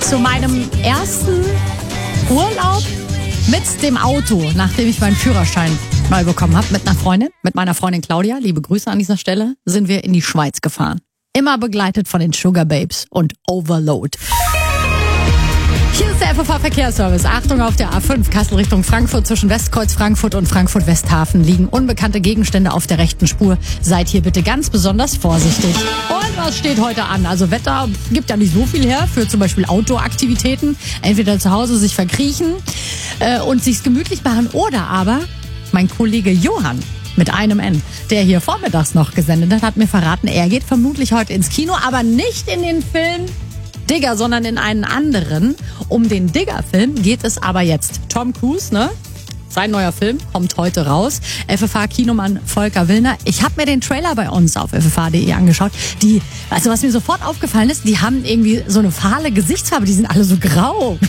zu meinem ersten Urlaub mit dem Auto, nachdem ich meinen Führerschein neu bekommen habe, mit meiner Freundin Claudia, liebe Grüße an dieser Stelle, sind wir in die Schweiz gefahren. Immer begleitet von den Sugar Babes und Overload. Hier ist der FFH-Verkehrsservice. Achtung auf der A5 Kassel Richtung Frankfurt. Zwischen Westkreuz Frankfurt und Frankfurt-Westhafen liegen unbekannte Gegenstände auf der rechten Spur. Seid hier bitte ganz besonders vorsichtig. Und was steht heute an? Also Wetter gibt ja nicht so viel her für zum Beispiel Outdoor-Aktivitäten. Entweder zu Hause sich verkriechen und sich's gemütlich machen oder aber mein Kollege Johann mit einem N, der hier vormittags noch gesendet hat, hat mir verraten, er geht vermutlich heute ins Kino, aber nicht in den Film Digger, sondern in einen anderen. Um den Digger-Film geht es aber jetzt. Tom Cruise, ne? Sein neuer Film kommt heute raus. FFH-Kinomann Volker Willner. Ich habe mir den Trailer bei uns auf ffh.de angeschaut. Also was mir sofort aufgefallen ist, die haben irgendwie so eine fahle Gesichtsfarbe. Die sind alle so grau.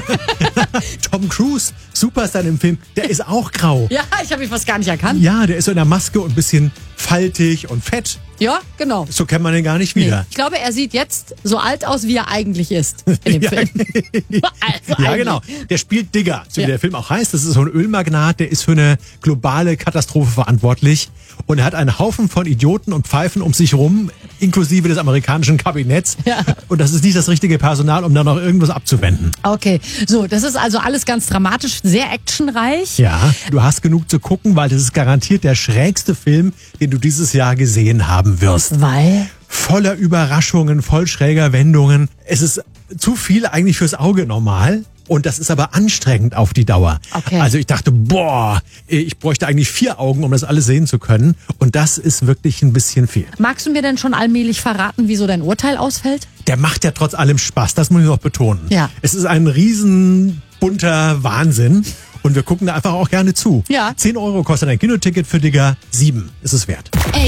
Tom Cruise, Superstar im Film, der ist auch grau. Ja, ich habe ihn fast gar nicht erkannt. Ja, der ist so in der Maske und ein bisschen faltig und fett. Ja, genau. So kennt man den gar nicht wieder. Nee, ich glaube, er sieht jetzt so alt aus, wie er eigentlich ist in dem Film. Also ja, genau. Der spielt Digger, so wie der Film auch heißt. Das ist so ein Ölmagnat, der ist für eine globale Katastrophe verantwortlich. Und er hat einen Haufen von Idioten und Pfeifen um sich rum, inklusive des amerikanischen Kabinetts. Ja. Und das ist nicht das richtige Personal, um da noch irgendwas abzuwenden. Okay, so, das ist also alles ganz dramatisch, sehr actionreich. Ja, du hast genug zu gucken, weil das ist garantiert der schrägste Film, den du dieses Jahr gesehen haben wirst. Weil? Voller Überraschungen, voll schräger Wendungen. Es ist zu viel eigentlich fürs Auge normal. Und das ist aber anstrengend auf die Dauer. Okay. Also ich dachte, ich bräuchte eigentlich 4 Augen, um das alles sehen zu können. Und das ist wirklich ein bisschen viel. Magst du mir denn schon allmählich verraten, wieso dein Urteil ausfällt? Der macht ja trotz allem Spaß, das muss ich noch betonen. Ja. Es ist ein riesen bunter Wahnsinn. Und wir gucken da einfach auch gerne zu. Ja. 10 € kostet ein Kinoticket für Digger, 7 ist es wert.